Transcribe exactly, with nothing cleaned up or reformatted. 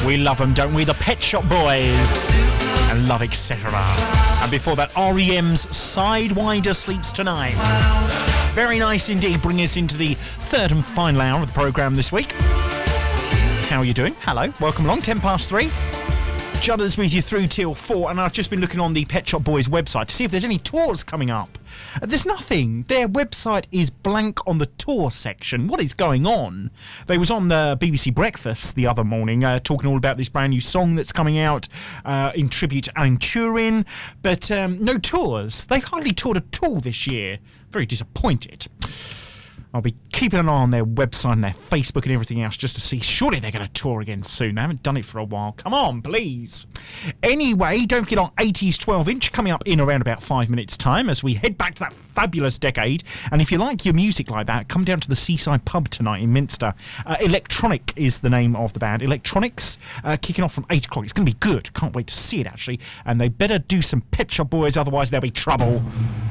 We love them, don't we? The Pet Shop Boys and Love et cetera. And before that, R E M's Sidewinder Sleeps Tonight. Very nice indeed, bringing us into the third and final hour of the programme this week. How are you doing? Hello, welcome along, ten past three. Judder's with you through till four, and I've just been looking on the Pet Shop Boys website to see if there's any tours coming up. Uh, there's nothing. Their website is blank on the tour section. What is going on? They was on the B B C Breakfast the other morning uh, talking all about this brand new song that's coming out uh, in tribute to Alan Turing, but um, no tours. They've hardly toured at all this year. Very disappointed. I'll be keeping an eye on their website and their Facebook and everything else just to see. Surely they're going to tour again soon. They haven't done it for a while. Come on, please. Anyway, don't forget our eighties twelve inch coming up in around about five minutes' time as we head back to that fabulous decade. And if you like your music like that, come down to the Seaside Pub tonight in Minster. Uh, Electronic is the name of the band. Electronics, uh, kicking off from eight o'clock. It's going to be good. Can't wait to see it, actually. And they better do some Pet Shop Boys, otherwise there'll be trouble.